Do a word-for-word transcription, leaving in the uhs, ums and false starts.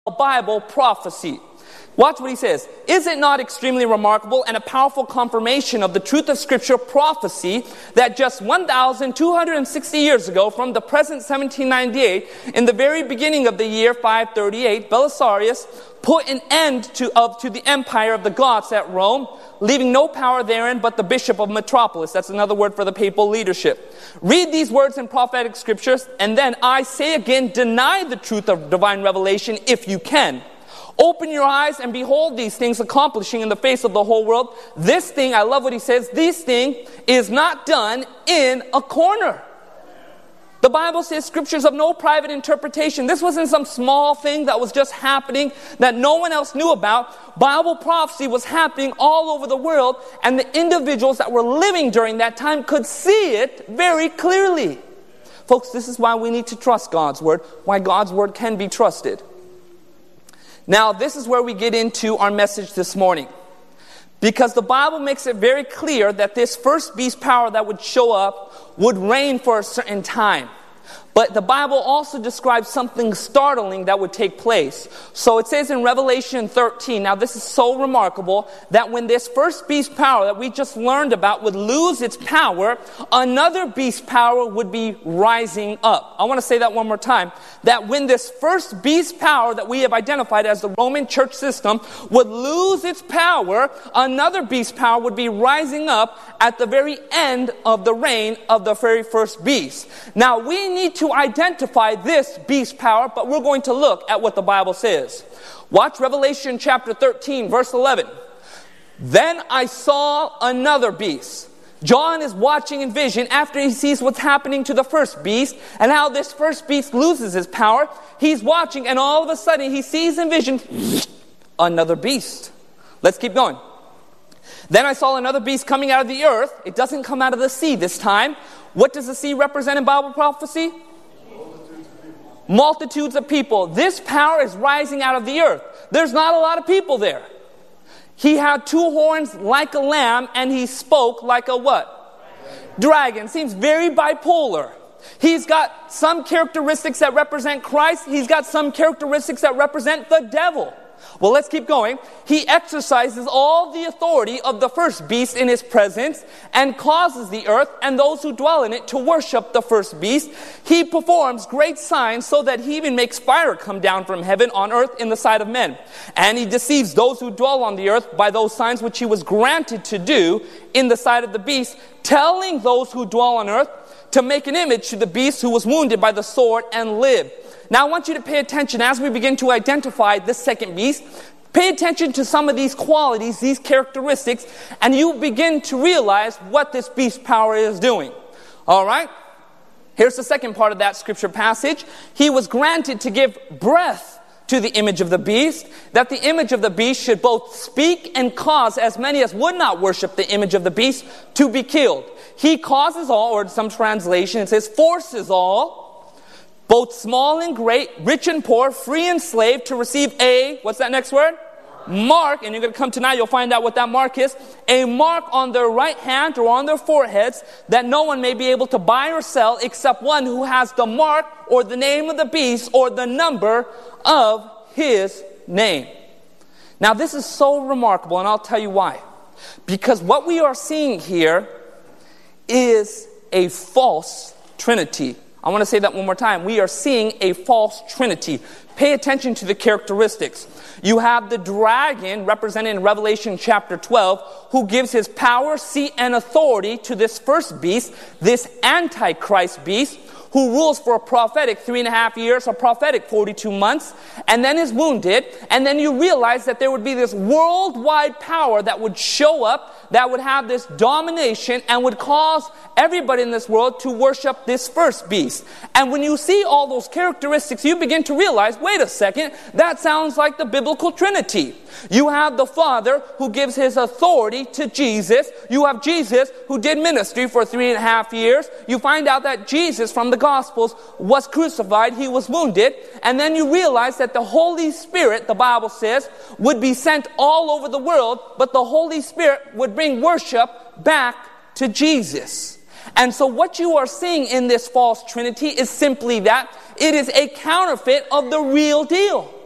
Bible prophecy. Watch what he says. Is it not extremely remarkable and a powerful confirmation of the truth of Scripture prophecy that just one thousand two hundred sixty years ago, from the present seventeen ninety-eight, in the very beginning of the year five thirty-eight, Belisarius put an end to, of, to the empire of the Goths at Rome, leaving no power therein but the bishop of Metropolis. That's another word for the papal leadership. Read these words in prophetic scriptures, and then I say again, deny the truth of divine revelation if you can. Open your eyes and behold these things accomplishing in the face of the whole world. This thing, I love what he says, this thing is not done in a corner. The Bible says scriptures of no private interpretation. This wasn't some small thing that was just happening that no one else knew about. Bible prophecy was happening all over the world, and the individuals that were living during that time could see it very clearly. Folks, this is why we need to trust God's word, why God's word can be trusted. Now, this is where we get into our message this morning. Because the Bible makes it very clear that this first beast power that would show up would reign for a certain time. But the Bible also describes something startling that would take place. So it says in Revelation thirteen, now this is so remarkable, that when this first beast power that we just learned about would lose its power, another beast power would be rising up. I want to say that one more time. That when this first beast power that we have identified as the Roman church system would lose its power, another beast power would be rising up at the very end of the reign of the very first beast. Now we need to to identify this beast power, but we're going to look at what the Bible says. Watch Revelation chapter thirteen, verse eleven. Then I saw another beast. John is watching in vision after he sees what's happening to the first beast and how this first beast loses his power. He's watching, and all of a sudden he sees in vision another beast. Let's keep going. Then I saw another beast coming out of the earth. It doesn't come out of the sea this time. What does the sea represent in Bible prophecy? Multitudes of people. This power is rising out of the earth. There's not a lot of people there. He had two horns like a lamb, and he spoke like a what? Dragon. Seems very bipolar. He's got some characteristics that represent Christ. He's got some characteristics that represent the devil. Well, let's keep going. He exercises all the authority of the first beast in his presence and causes the earth and those who dwell in it to worship the first beast. He performs great signs so that he even makes fire come down from heaven on earth in the sight of men. And he deceives those who dwell on the earth by those signs which he was granted to do in the sight of the beast, telling those who dwell on earth to make an image to the beast who was wounded by the sword and lived. Now I want you to pay attention as we begin to identify this second beast. Pay attention to some of these qualities, these characteristics, and you begin to realize what this beast power is doing. All right? Here's the second part of that scripture passage. He was granted to give breath to the image of the beast, that the image of the beast should both speak and cause as many as would not worship the image of the beast to be killed. He causes all, or in some translation it says forces all, both small and great, rich and poor, free and slave, to receive a, what's that next word? Mark. And you're going to come tonight, you'll find out what that mark is. A mark on their right hand or on their foreheads, that no one may be able to buy or sell except one who has the mark or the name of the beast or the number of his name. Now this is so remarkable, and I'll tell you why. Because what we are seeing here is a false trinity. I want to say that one more time. We are seeing a false trinity. Pay attention to the characteristics. You have the dragon represented in Revelation chapter twelve, who gives his power, seat, and authority to this first beast, this Antichrist beast, who rules for a prophetic three and a half years, a prophetic forty-two months, and then is wounded. And then you realize that there would be this worldwide power that would show up, that would have this domination and would cause everybody in this world to worship this first beast. And when you see all those characteristics, you begin to realize, wait a second, that sounds like the biblical Trinity. You have the Father who gives his authority to Jesus. You have Jesus who did ministry for three and a half years. You find out that Jesus from the Gospels was crucified, he was wounded, and then you realize that the Holy Spirit, the Bible says, would be sent all over the world, but the Holy Spirit would bring worship back to Jesus. And so what you are seeing in this false trinity is simply that it is a counterfeit of the real deal.